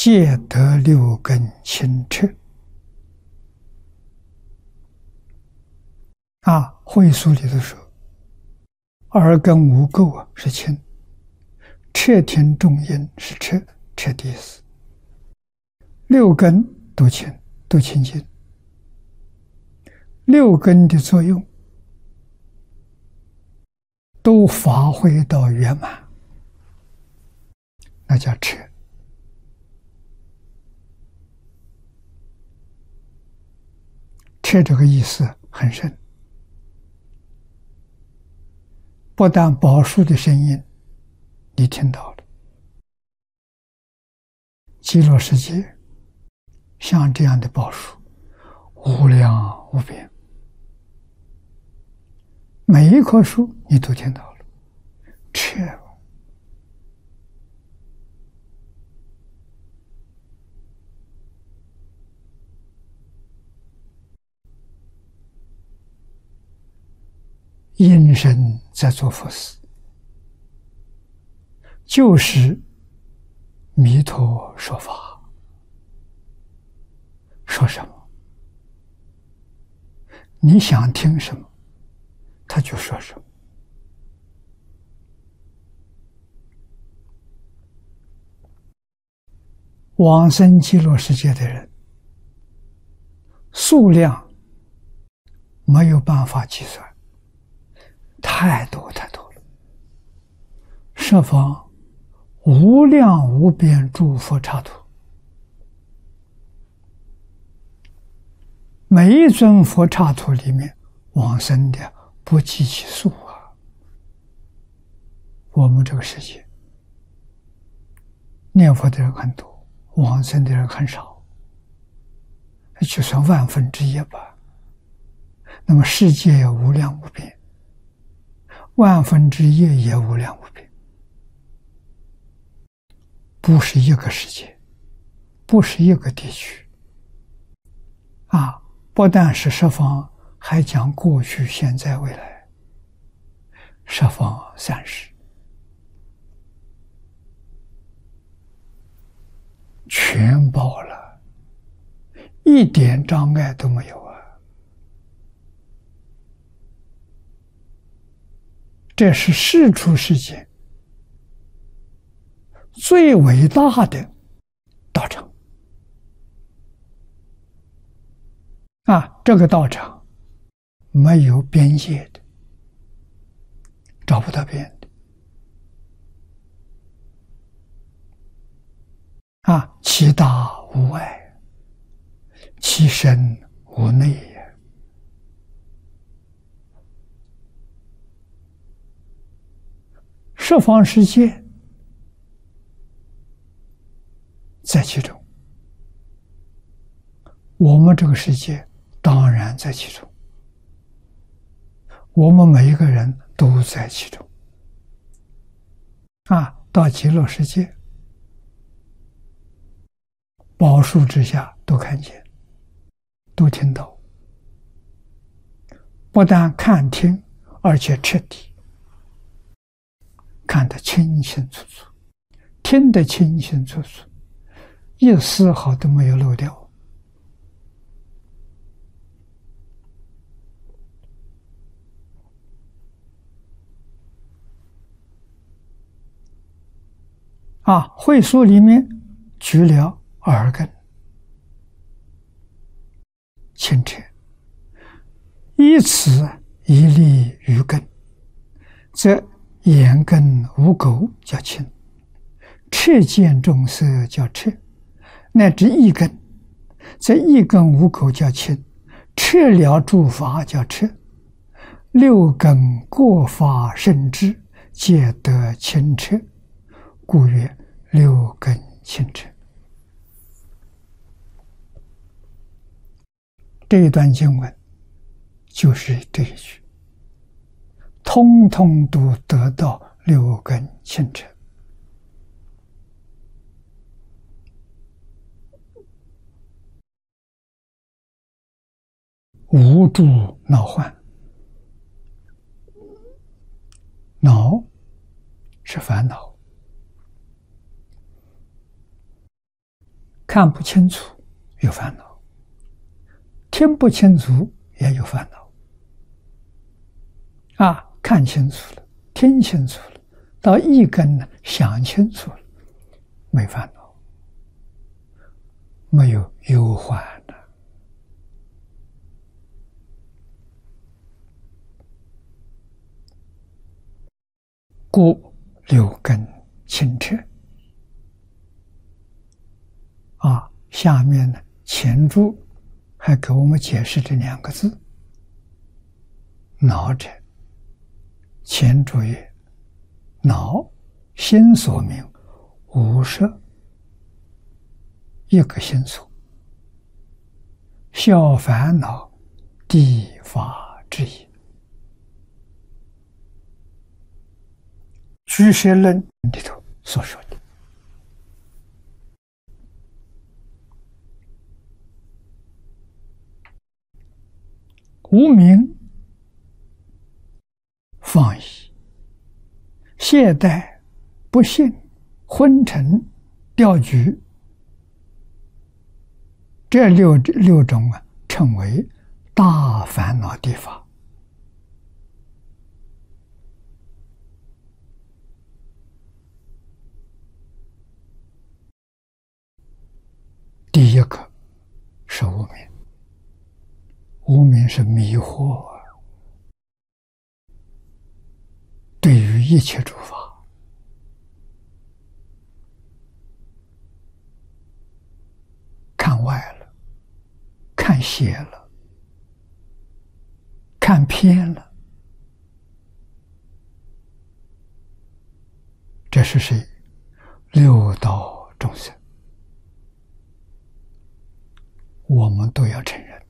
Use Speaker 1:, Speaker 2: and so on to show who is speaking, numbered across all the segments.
Speaker 1: 皆得六根清澈。会疏里头说，耳根无垢是清，彻听众音是彻，彻的意思。六根都清，都清净。六根的作用都发挥到圆满，那叫彻。彻这个意思很深，不但宝树的声音你听到了，极乐世界像这样的宝树无量无边，每一棵树你都听到了，彻。因身在做佛事，就是弥陀说法，说什么你想听什么他就说什么。往生极乐世界的人数量没有办法计算，太多太多了。十方无量无边诸佛刹土，每一尊佛刹土里面往生的不计其数啊。我们这个世界念佛的人很多，往生的人很少，就算1/1000吧。那么世界也无量无边，1/1000也无量无边，不是一个世界，不是一个地区不但是十方，还讲过去现在未来，十方三世全包了，一点障碍都没有啊。这是世出世间最伟大的道场这个道场没有边界的，找不到边的其大无外，其深无内也。十方世界在其中，我们这个世界当然在其中，我们每一个人都在其中到极乐世界，宝树之下都看见，都听到，不但看听，而且彻底看得清清楚楚，听得清清楚楚，一丝毫都没有漏掉。会所里面举了耳根清澈，依此一利于根，则眼根无垢叫清，彻见众色叫彻，乃至一根，则一根无垢叫清，彻了诸法叫彻，六根各法甚至皆得清澈，故曰六根清澈。这一段经文就是这一句，通通都得到六根清澈。无诸恼患，恼是烦恼， 看不清楚有烦恼，听不清楚也有烦恼。看清楚了，听清楚了，到一根呢，想清楚了，没烦恼，没有忧患的。故六根清澈。下面呢，前注还给我们解释这两个字：脑者，前注曰：脑，心所名，无色一个心所，消烦恼第一法之一。居舍论里头所说的。无明放逸、懈怠、不信、昏沉、掉举，这六种称为大烦恼地法。第一个是无明，无明是迷惑，对于一切诸法，看外了，看邪了，看偏了。这是谁？六道众生，我们都要承认。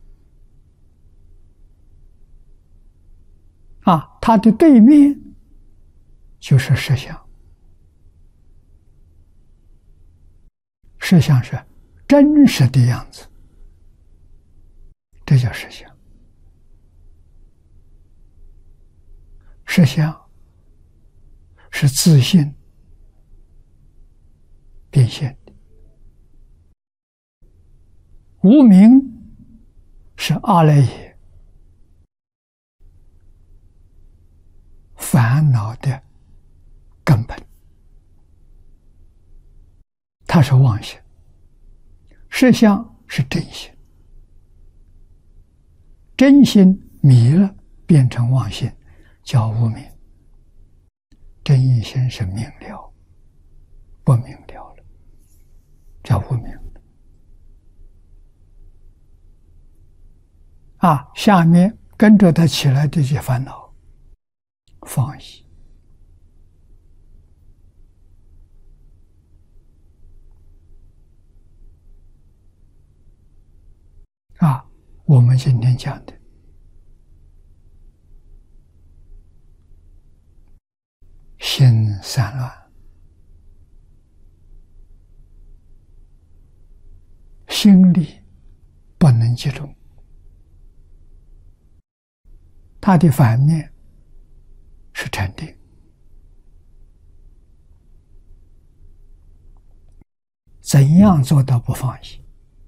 Speaker 1: 它的对面就是实相。实相是真实的样子，这叫实相。实相是自性变现的，无明是阿赖耶烦恼的根本，它是妄心。实相是真心，真心迷了变成妄心，叫无明。真心是明了，不明了了，叫无明。下面跟着他起来这些烦恼，放逸。我们今天讲的心散乱，心力不能集中，它的反面是禅定。怎样做到不放逸？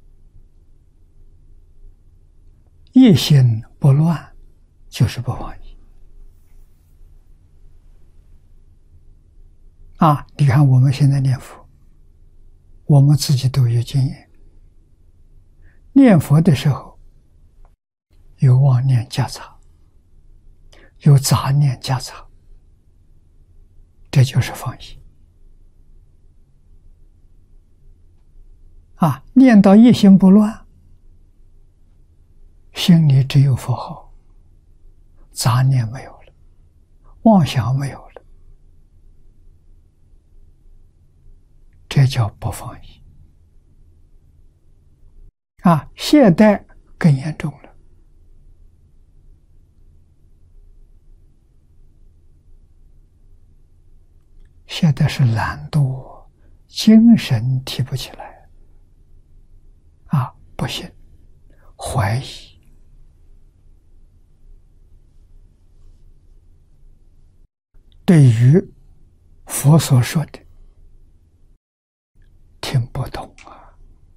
Speaker 1: 一心不乱就是不放逸。你看我们现在念佛，我们自己都有经验。念佛的时候，有妄念夹杂，有杂念夹杂，这就是放逸。念到一心不乱，心里只有佛号，杂念没有了，妄想没有了，这叫不放逸。懈怠更严重了。懈怠是懒惰，精神提不起来。不信，怀疑。对于佛所说的听不懂，